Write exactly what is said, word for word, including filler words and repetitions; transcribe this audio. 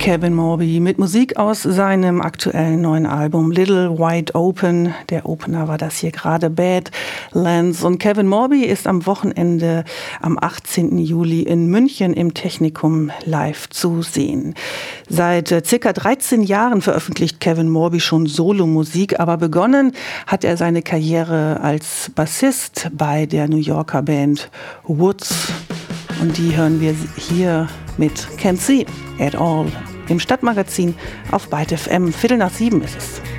Kevin Morby mit Musik aus seinem aktuellen neuen Album Little Wide Open. Der Opener war das hier gerade, Badlands. Und Kevin Morby ist am Wochenende am achtzehnten Juli in München im Technikum live zu sehen. Seit äh, circa dreizehn Jahren veröffentlicht Kevin Morby schon Solomusik, aber begonnen hat er seine Karriere als Bassist bei der New Yorker Band Woods. Und die hören wir hier mit Can't See at All im Stadtmagazin auf Byte F M. Viertel nach sieben ist es.